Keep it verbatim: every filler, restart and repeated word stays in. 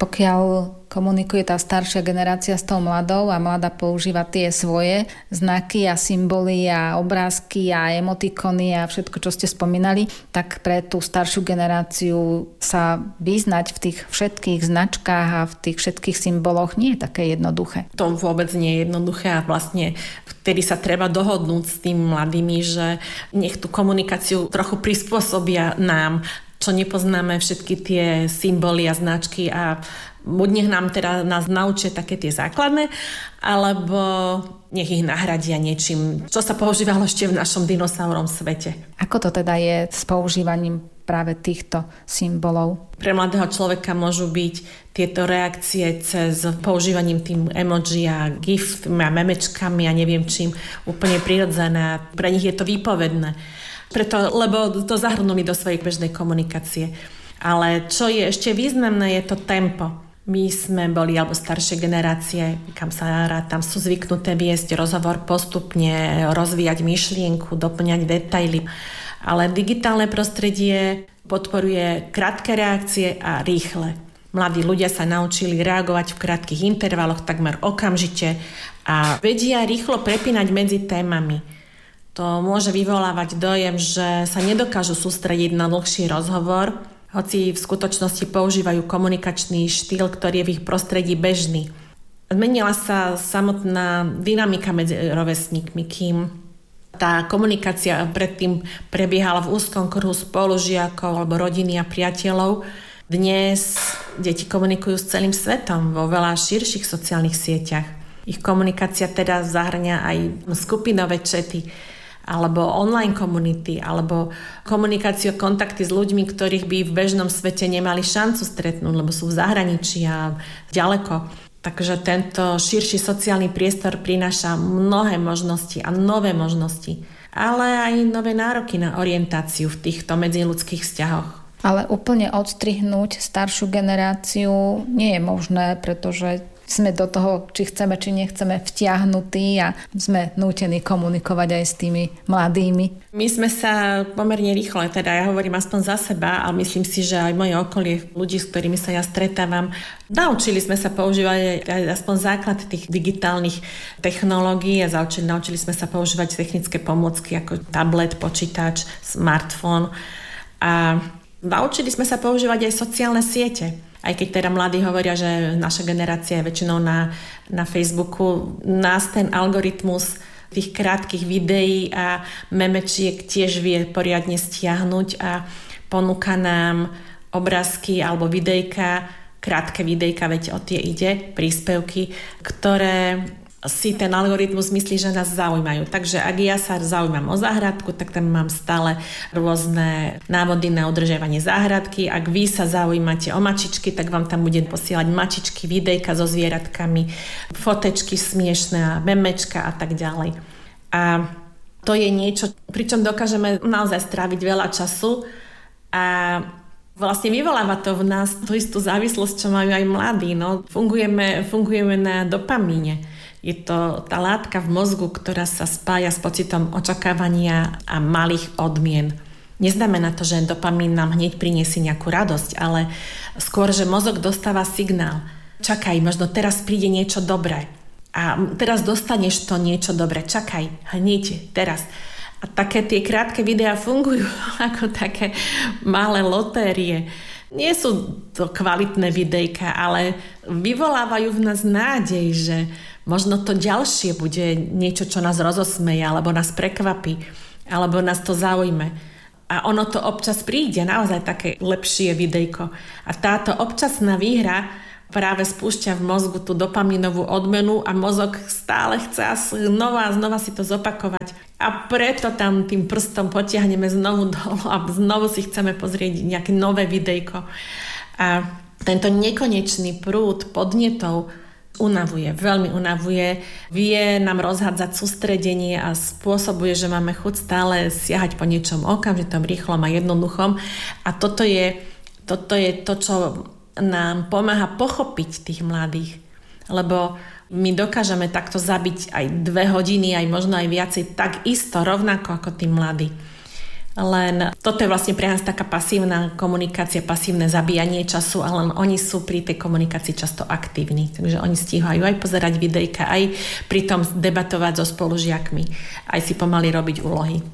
pokiaľ komunikuje tá staršia generácia s tou mladou a mladá používa tie svoje znaky a symboly a obrázky a emotikony a všetko, čo ste spomínali, tak pre tú staršiu generáciu sa vyznať v tých všetkých značkách a v tých všetkých symboloch nie je také jednoduché. To vôbec nie je jednoduché a vlastne vtedy sa treba dohodnúť s tými mladými, že nech tú komunikáciu trochu prispôsobia nám, čo nepoznáme všetky tie symboly a značky a buď nech nám teda nás naučia také tie základné, alebo nech ich nahradia niečím, čo sa používalo ešte v našom dinosaurom svete. Ako to teda je s používaním práve týchto symbolov? Pre mladého človeka môžu byť tieto reakcie cez používaním tým emoji a gif a memečkami a neviem čím úplne prirodzené. Pre nich je to výpovedné. Preto, lebo to zahrnuli do svojej bežnej komunikácie. Ale čo je ešte významné, je to tempo. My sme boli, alebo staršie generácie, kam sa rád, tam sú zvyknuté viesť rozhovor postupne, rozvíjať myšlienku, doplňať detaily. Ale digitálne prostredie podporuje krátke reakcie a rýchle. Mladí ľudia sa naučili reagovať v krátkych intervaloch takmer okamžite a vedia rýchlo prepínať medzi témami. To môže vyvolávať dojem, že sa nedokážu sústrediť na dlhší rozhovor, hoci v skutočnosti používajú komunikačný štýl, ktorý je v ich prostredí bežný. Zmenila sa samotná dynamika medzi rovesníkmi, kým tá komunikácia predtým prebiehala v úzkom kruhu spolužiakov alebo rodiny a priateľov. Dnes deti komunikujú s celým svetom vo veľa širších sociálnych sieťach. Ich komunikácia teda zahŕňa aj skupinové chaty, alebo online komunity, alebo komunikáciu, kontakty s ľuďmi, ktorých by v bežnom svete nemali šancu stretnúť, lebo sú v zahraničí a ďaleko. Takže tento širší sociálny priestor prináša mnohé možnosti a nové možnosti, ale aj nové nároky na orientáciu v týchto medziľudských vzťahoch. Ale úplne odstrihnúť staršiu generáciu nie je možné, pretože sme do toho, či chceme, či nechceme, vtiahnutí a sme nútení komunikovať aj s tými mladými. My sme sa pomerne rýchlo, teda ja hovorím aspoň za seba, ale myslím si, že aj moje okolie, ľudí, s ktorými sa ja stretávam, naučili sme sa používať aj aspoň základ tých digitálnych technológií a naučili, naučili sme sa používať technické pomôcky ako tablet, počítač, smartfón a naučili sme sa používať aj sociálne siete. Aj keď teda mladí hovoria, že naša generácia je väčšinou na, na Facebooku, nás ten algoritmus tých krátkych videí a memečiek tiež vie poriadne stiahnuť a ponúka nám obrázky alebo videjka, krátke videjka, veď o tie ide, príspevky, ktoré si ten algoritmus myslí, že nás zaujímajú. Takže ak ja sa zaujímam o záhradku, tak tam mám stále rôzne návody na udržiavanie záhradky. Ak vy sa zaujímate o mačičky, tak vám tam budem posielať mačičky, videjka so zvieratkami, fotečky smiešné a memečka a tak ďalej. A to je niečo, pričom dokážeme naozaj stráviť veľa času a vlastne vyvoláva to v nás tú istú závislosť, čo majú aj mladí. No, fungujeme, fungujeme na dopamíne. Je to tá látka v mozgu, ktorá sa spája s pocitom očakávania a malých odmien. Neznamená to, že dopamín nám hneď priniesie nejakú radosť, ale skôr, že mozog dostáva signál. Čakaj, možno teraz príde niečo dobré. A teraz dostaneš to niečo dobré. Čakaj, hneď, teraz. A také tie krátke videá fungujú ako také malé lotérie. Nie sú to kvalitné videjka, ale vyvolávajú v nás nádej, že možno to ďalšie bude niečo, čo nás rozosmeje, alebo nás prekvapí, alebo nás to zaujme. A ono to občas príde, naozaj také lepšie videjko. A táto občasná výhra práve spúšťa v mozgu tú dopamínovú odmenu a mozog stále chce znova a znova si to zopakovať. A preto tam tým prstom potiahneme znovu dolu a znovu si chceme pozrieť nejaké nové videjko. A tento nekonečný prúd podnetov unavuje, veľmi unavuje, vie nám rozhádzať sústredenie a spôsobuje, že máme chuť stále siahať po niečom okamžitom, rýchlom a jednoduchom. A toto je, toto je to, čo nám pomáha pochopiť tých mladých. Lebo my dokážeme takto zabiť aj dve hodiny, aj možno aj viacej, tak isto, rovnako ako tí mladí. len toto je vlastne pre nás taká pasívna komunikácia, pasívne zabíjanie času, ale oni sú pri tej komunikácii často aktívni, takže oni stíhajú aj pozerať videjka, aj pritom debatovať so spolužiakmi, aj si pomaly robiť úlohy.